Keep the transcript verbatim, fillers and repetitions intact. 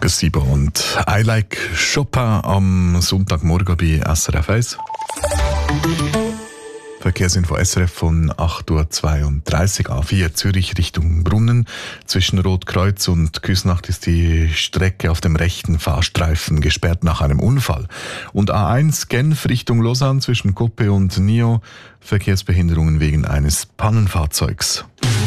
sieben und I Like Chopin am Sonntagmorgen bei S R F eins. Verkehrsinfo S R F von acht Uhr zweiunddreißig, A vier Zürich Richtung Brunnen. Zwischen Rotkreuz und Küsnacht ist die Strecke auf dem rechten Fahrstreifen gesperrt nach einem Unfall. Und A eins Genf Richtung Lausanne zwischen Coppe und Nio Verkehrsbehinderungen wegen eines Pannenfahrzeugs.